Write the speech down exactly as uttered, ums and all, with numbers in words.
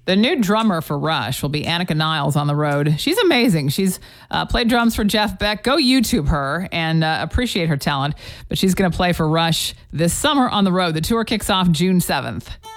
The new drummer for Rush will be Annika Niles on the road. She's amazing. She's uh, played drums for Jeff Beck. Go YouTube her and uh, appreciate her talent. But she's going to play for Rush this summer on the road. The tour kicks off June seventh.